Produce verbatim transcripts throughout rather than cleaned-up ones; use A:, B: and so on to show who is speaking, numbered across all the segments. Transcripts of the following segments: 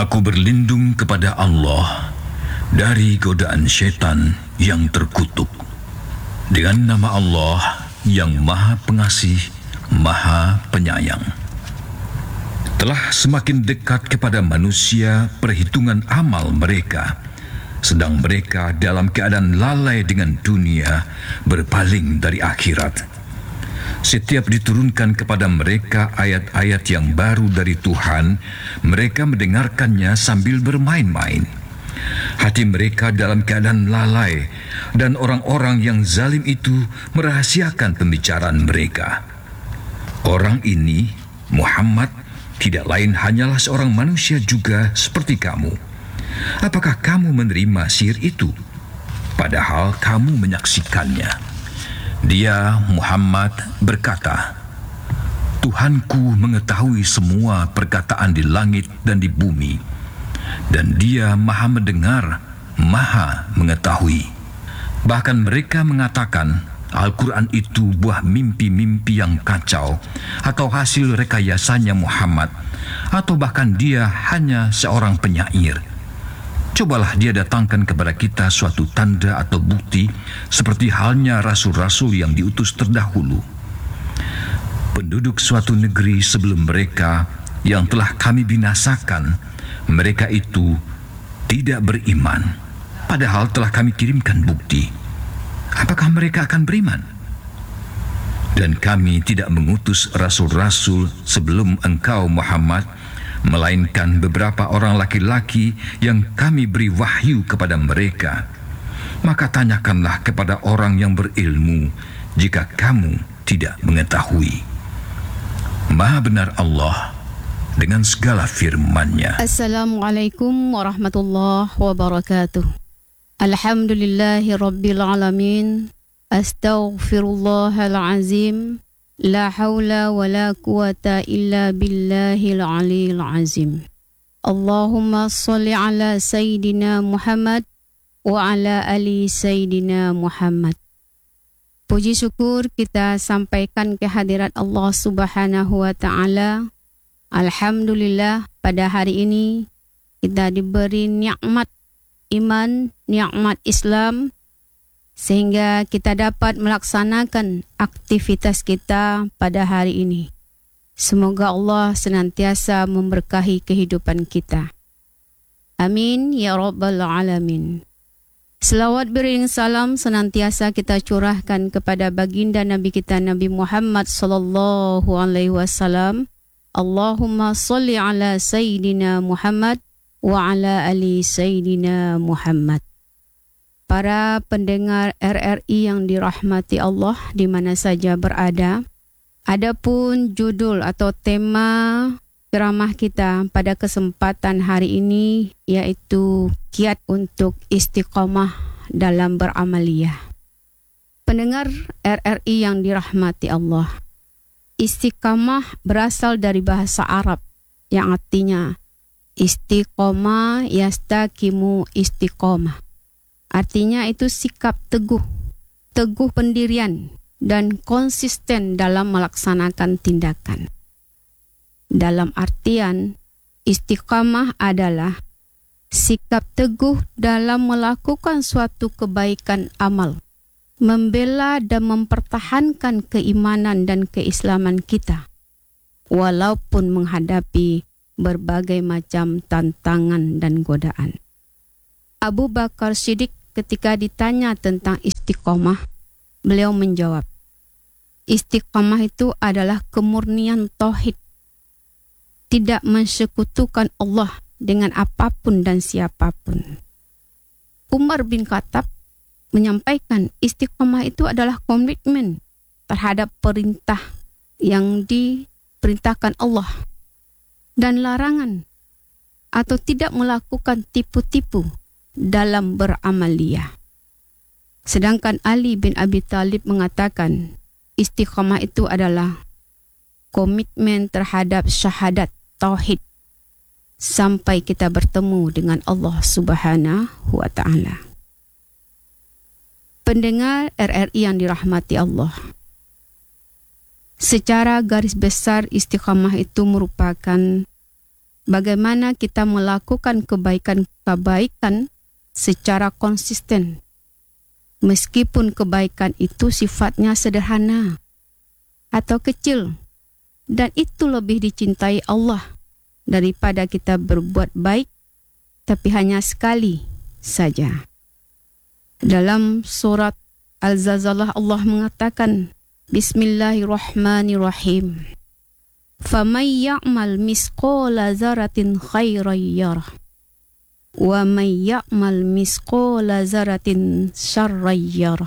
A: Aku berlindung kepada Allah dari godaan syaitan yang terkutuk. Dengan nama Allah yang Maha Pengasih, Maha Penyayang. Telah semakin dekat kepada manusia perhitungan amal mereka, sedang mereka dalam keadaan lalai dengan dunia, berpaling dari akhirat. Setiap diturunkan kepada mereka ayat-ayat yang baru dari Tuhan, mereka mendengarkannya sambil bermain-main. Hati mereka dalam keadaan lalai, dan orang-orang yang zalim itu merahasiakan pembicaraan mereka. Orang ini, Muhammad, tidak lain hanyalah seorang manusia juga seperti kamu. Apakah kamu menerima sihir itu? Padahal kamu menyaksikannya. Dia, Muhammad, berkata, Tuhanku mengetahui semua perkataan di langit dan di bumi, dan Dia Maha mendengar, Maha mengetahui. Bahkan mereka mengatakan Al-Quran itu buah mimpi-mimpi yang kacau, atau hasil rekayasanya Muhammad, atau bahkan dia hanya seorang penyair. Cobalah dia datangkan kepada kita suatu tanda atau bukti, seperti halnya rasul-rasul yang diutus terdahulu. Penduduk suatu negeri sebelum mereka yang telah kami binasakan, mereka itu tidak beriman, padahal telah kami kirimkan bukti. Apakah mereka akan beriman? Dan kami tidak mengutus rasul-rasul sebelum engkau, Muhammad, melainkan beberapa orang laki-laki yang kami beri wahyu kepada mereka. Maka tanyakanlah kepada orang yang berilmu jika kamu tidak mengetahui. Maha benar Allah dengan segala firman-Nya.
B: Assalamualaikum warahmatullahi wabarakatuh. Alhamdulillahi rabbil alamin. Astaghfirullahal azim. La haula wa la quwata illa billahil aliyil azim. Allahumma salli ala Sayyidina Muhammad wa ala ali Sayyidina Muhammad. Puji syukur kita sampaikan kehadirat Allah Subhanahu wa ta'ala. Alhamdulillah, pada hari ini kita diberi nikmat iman, nikmat Islam, sehingga kita dapat melaksanakan aktivitas kita pada hari ini. Semoga Allah senantiasa memberkahi kehidupan kita. Amin ya rabbal alamin. Selawat beriring salam senantiasa kita curahkan kepada baginda Nabi kita Nabi Muhammad sallallahu alaihi wasallam. Allahumma salli ala Sayyidina Muhammad wa ala ali Sayyidina Muhammad. Para pendengar R R I yang dirahmati Allah di mana saja berada, adapun judul atau tema ceramah kita pada kesempatan hari ini yaitu kiat untuk istiqamah dalam beramaliyah. Pendengar R R I yang dirahmati Allah, istiqamah berasal dari bahasa Arab yang artinya istiqomah yastaqimu istiqomah. Artinya itu sikap teguh, teguh pendirian dan konsisten dalam melaksanakan tindakan. Dalam artian, istiqamah adalah sikap teguh dalam melakukan suatu kebaikan amal, membela dan mempertahankan keimanan dan keislaman kita, walaupun menghadapi berbagai macam tantangan dan godaan. Abu Bakar Siddiq ketika ditanya tentang istiqomah, beliau menjawab, istiqomah itu adalah kemurnian tauhid, tidak mensekutukan Allah dengan apapun dan siapapun. Umar bin Khattab menyampaikan istiqomah itu adalah komitmen terhadap perintah yang diperintahkan Allah dan larangan, atau tidak melakukan tipu-tipu dalam beramaliyah. Sedangkan Ali bin Abi Thalib mengatakan istiqamah itu adalah komitmen terhadap syahadat tauhid sampai kita bertemu dengan Allah Subhanahu wa ta'ala. Pendengar R R I yang dirahmati Allah, secara garis besar istiqamah itu merupakan bagaimana kita melakukan kebaikan-kebaikan secara konsisten. Meskipun kebaikan itu sifatnya sederhana atau kecil, dan itu lebih dicintai Allah daripada kita berbuat baik tapi hanya sekali saja. Dalam surat Al-Zalzalah Allah mengatakan, Bismillahirrahmanirrahim. فَمَنْ يَعْمَلْ مِثْقَالَ ذَرَةٍ خَيْرًا يَرَهُ وَمَنْ يَعْمَلْ مِثْقَالَ ذَرَةٍ شَرًّا يَرَهُ.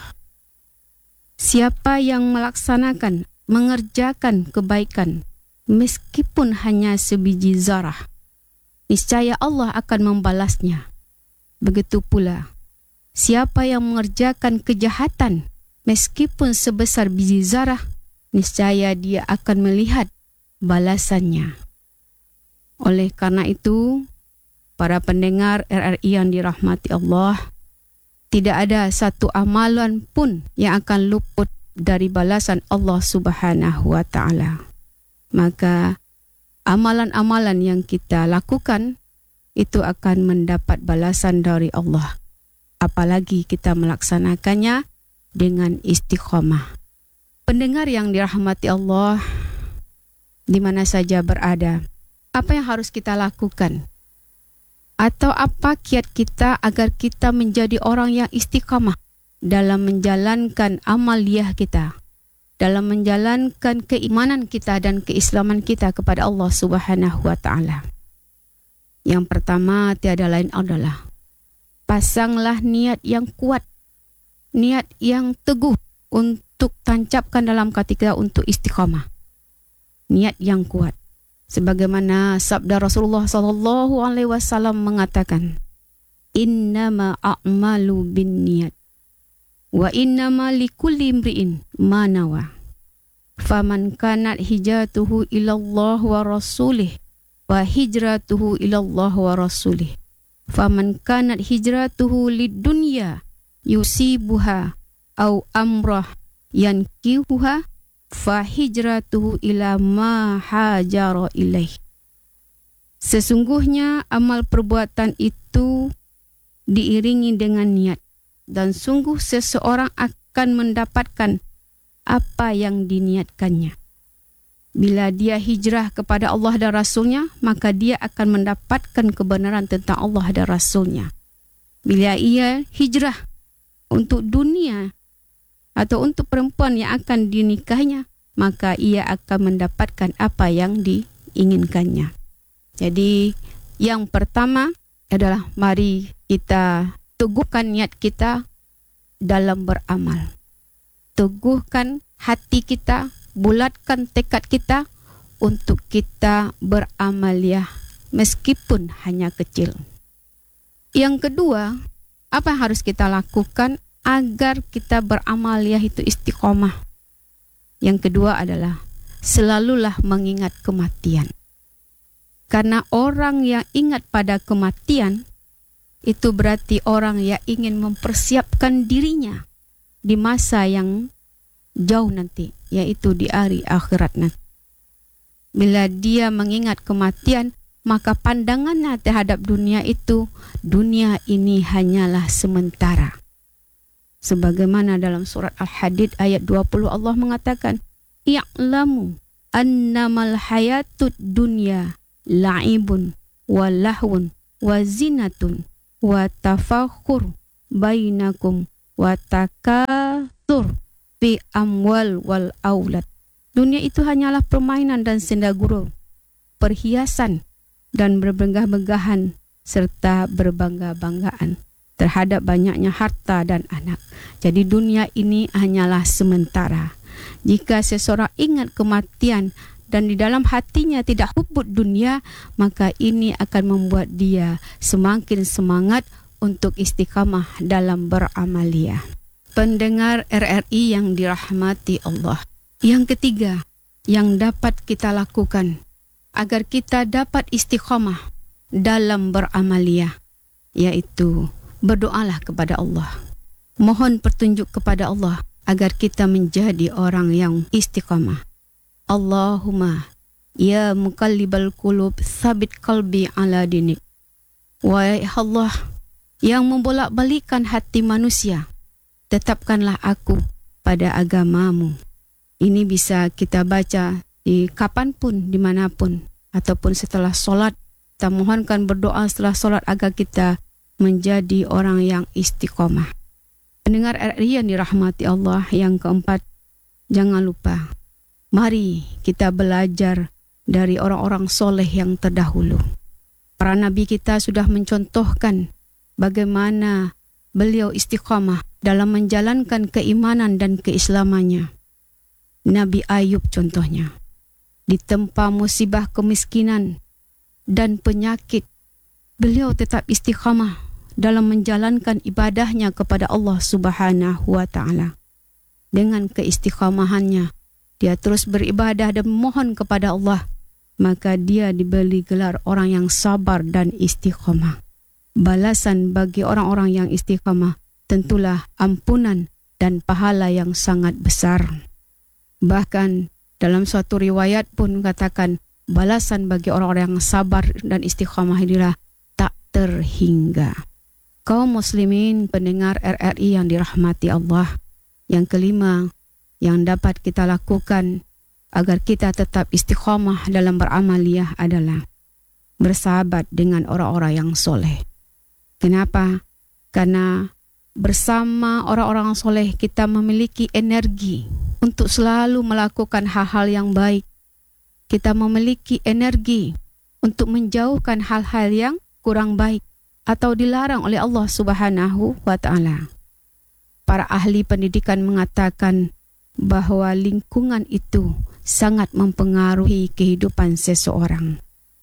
B: Siapa yang melaksanakan, mengerjakan kebaikan meskipun hanya sebiji zarah, niscaya Allah akan membalasnya. Begitu pula, siapa yang mengerjakan kejahatan meskipun sebesar biji zarah, niscaya dia akan melihat balasannya. Oleh karena itu, para pendengar R R I yang dirahmati Allah, tidak ada satu amalan pun yang akan luput dari balasan Allah Subhanahu wa taala. Maka amalan-amalan yang kita lakukan itu akan mendapat balasan dari Allah, apalagi kita melaksanakannya dengan istiqamah. Pendengar yang dirahmati Allah, di mana saja berada, apa yang harus kita lakukan? Atau apa kiat kita agar kita menjadi orang yang istiqamah dalam menjalankan amaliyah kita, dalam menjalankan keimanan kita dan keislaman kita kepada Allah Subhanahu wa taala? Yang pertama tiada lain adalah pasanglah niat yang kuat, niat yang teguh untuk tancapkan dalam hati kita untuk istiqamah. Niat yang kuat. Sebagaimana sabda Rasulullah sallallahu alaihi wasallam mengatakan, Innama a'malu bin niyat wa innama likulli imri'in ma nawa. Faman kanat hijratuhu ilallah wa rasulih wa hijratuhu ilallah wa rasulih. Faman kanat hijratuhu lidunya yusibuha au amrah yankihuha fa hijratuhu ila ma hajara ilaih. Sesungguhnya amal perbuatan itu diiringi dengan niat, dan sungguh seseorang akan mendapatkan apa yang diniatkannya. Bila dia hijrah kepada Allah dan Rasulnya, maka dia akan mendapatkan kebenaran tentang Allah dan Rasulnya. Bila ia hijrah untuk dunia atau untuk perempuan yang akan dinikahinya, maka ia akan mendapatkan apa yang diinginkannya. Jadi yang pertama adalah mari kita teguhkan niat kita dalam beramal. Teguhkan hati kita, bulatkan tekad kita untuk kita beramaliyah meskipun hanya kecil. Yang kedua, apa yang harus kita lakukan agar kita beramaliyah itu istiqomah? Yang kedua adalah selalulah mengingat kematian. Karena orang yang ingat pada kematian itu berarti orang yang ingin mempersiapkan dirinya di masa yang jauh nanti, yaitu di hari akhirat nanti. Bila dia mengingat kematian, maka pandangannya terhadap dunia itu, dunia ini hanyalah sementara. Sebagaimana dalam surat Al-Hadid ayat dua puluh Allah mengatakan, I'lamu annamal hayatud dunya la'ibun wa lahwun wa zinatun wa tafakhur bainakum wa takatsur fi amwal wal aulad. Dunia itu hanyalah permainan dan senda gurau, perhiasan dan berbangga-banggahan serta berbangga-banggaan terhadap banyaknya harta dan anak. Jadi dunia ini hanyalah sementara. Jika seseorang ingat kematian dan di dalam hatinya tidak hubud dunia, maka ini akan membuat dia semakin semangat untuk istiqamah dalam beramaliyah. Pendengar R R I yang dirahmati Allah, yang ketiga yang dapat kita lakukan agar kita dapat istiqamah dalam beramaliyah, yaitu berdoalah kepada Allah. Mohon petunjuk kepada Allah agar kita menjadi orang yang istiqamah. Allahumma Ya muqallibal qulub, tsabbit qalbi ala dinik. Wahai Allah yang membolak-balikkan hati manusia, tetapkanlah aku pada agamamu. Ini bisa kita baca di kapanpun, dimanapun, ataupun setelah solat. Kita mohonkan berdoa setelah solat agar kita menjadi orang yang istiqomah. Pendengar R R I yang dirahmati Allah, yang keempat, jangan lupa, mari kita belajar dari orang-orang soleh yang terdahulu. Para nabi kita sudah mencontohkan bagaimana beliau istiqamah dalam menjalankan keimanan dan keislamannya. Nabi Ayub contohnya, ditempa musibah kemiskinan dan penyakit, beliau tetap istiqamah dalam menjalankan ibadahnya kepada Allah Subhanahu wa Ta'ala. Dengan keistiqamahannya, dia terus beribadah dan memohon kepada Allah, maka dia diberi gelar orang yang sabar dan istiqamah. Balasan bagi orang-orang yang istiqamah tentulah ampunan dan pahala yang sangat besar. Bahkan dalam suatu riwayat pun katakan, balasan bagi orang-orang yang sabar dan istiqamah inilah tak terhingga. Kaum muslimin pendengar R R I yang dirahmati Allah, yang kelima yang dapat kita lakukan agar kita tetap istiqamah dalam beramaliyah adalah bersahabat dengan orang-orang yang soleh. Kenapa? Karena bersama orang-orang soleh kita memiliki energi untuk selalu melakukan hal-hal yang baik. Kita memiliki energi untuk menjauhkan hal-hal yang kurang baik atau dilarang oleh Allah Subhanahu wa Ta'ala. Para ahli pendidikan mengatakan bahwa lingkungan itu sangat mempengaruhi kehidupan seseorang.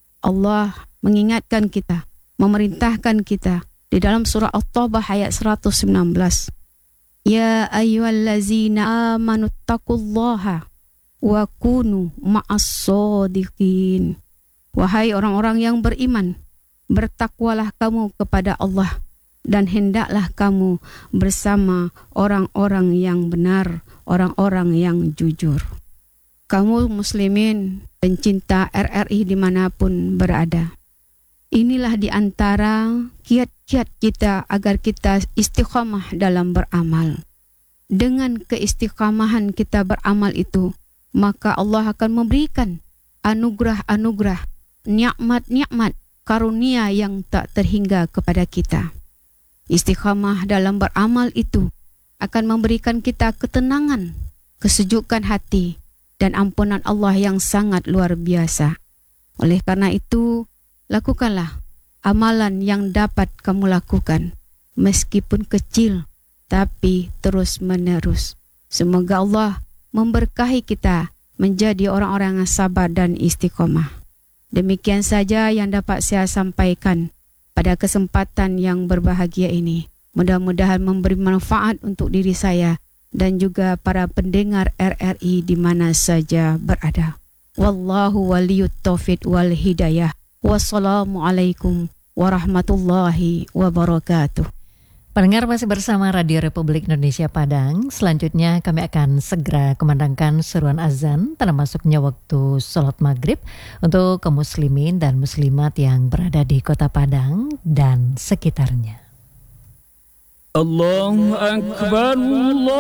B: Allah mengingatkan kita, memerintahkan kita di dalam surah At-Taubah ayat seratus sembilan belas. Ya ayyuhallazina amanu taqullaha wa kunu ma'as shodiqin. Wahai orang-orang yang beriman, bertakwalah kamu kepada Allah dan hendaklah kamu bersama orang-orang yang benar, orang-orang yang jujur. Kamu muslimin, pencinta R R I dimanapun berada, inilah di antara kiat-kiat kita agar kita istiqamah dalam beramal. Dengan keistiqamahan kita beramal itu, maka Allah akan memberikan anugerah-anugerah, nikmat-nikmat, karunia yang tak terhingga kepada kita. Istiqamah dalam beramal itu akan memberikan kita ketenangan, kesejukan hati, dan ampunan Allah yang sangat luar biasa. Oleh karena itu, lakukanlah amalan yang dapat kamu lakukan, meskipun kecil, tapi terus menerus. Semoga Allah memberkahi kita menjadi orang-orang yang sabar dan istiqomah. Demikian saja yang dapat saya sampaikan pada kesempatan yang berbahagia ini. Mudah-mudahan memberi manfaat untuk diri saya dan juga para pendengar R R I di mana saja berada. Wallahu waliyut taufiq wal hidayah. Wassalamualaikum warahmatullahi wabarakatuh.
C: Pendengar masih bersama Radio Republik Indonesia Padang. Selanjutnya kami akan segera kumandangkan seruan azan tanda masuknya waktu sholat maghrib untuk kaum muslimin dan muslimat yang berada di kota Padang dan sekitarnya.
D: Allahu Akbar, Allah.